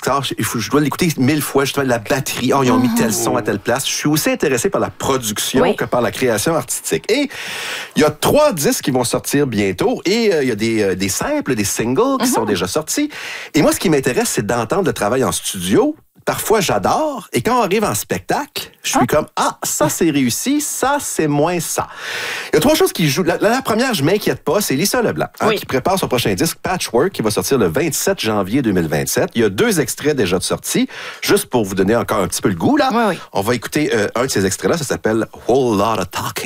guitare, je dois l'écouter 1000 fois, justement, la batterie. Oh, ils ont mis tel son à telle place. Je suis aussi intéressé par la production que par la création artistique. Et il y a 3 disques qui vont sortir bientôt et il y a des simples, des singles qui sont déjà sortis. Et moi, ce qui m'intéresse, c'est d'entendre le travail en studio. Parfois, j'adore. Et quand on arrive en spectacle, je suis comme, ça, c'est réussi. Ça, c'est moins ça. Il y a 3 choses qui jouent. La première, je m'inquiète pas, c'est Lisa Leblanc, qui prépare son prochain disque, Patchwork, qui va sortir le 27 janvier 2027. Il y a 2 extraits déjà de sortie. Juste pour vous donner encore un petit peu le goût, là. On va écouter un de ces extraits-là. Ça s'appelle Whole Lotta Talking.